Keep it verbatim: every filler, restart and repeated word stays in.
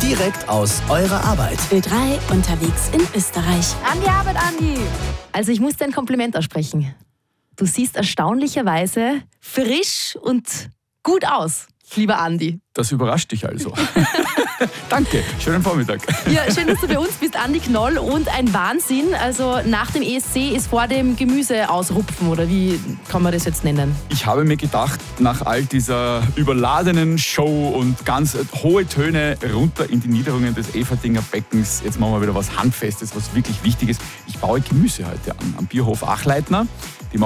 direkt aus eurer Arbeit. Ö drei unterwegs in Österreich. An die Arbeit, Andi! Also ich muss dir ein Kompliment aussprechen. Du siehst erstaunlicherweise frisch und gut aus, lieber Andi. Das überrascht dich also. Danke, schönen Vormittag. Ja, schön, dass du bei uns bist, Andi Knoll. Und ein Wahnsinn, also nach dem E S C ist vor dem Gemüse ausrupfen, oder wie kann man das jetzt nennen? Ich habe mir gedacht, nach all dieser überladenen Show und ganz hohe Töne runter in die Niederungen des Everdinger Beckens, jetzt machen wir wieder was Handfestes, was wirklich wichtig ist. Ich baue Gemüse heute an, am Biohof Achleitner. Die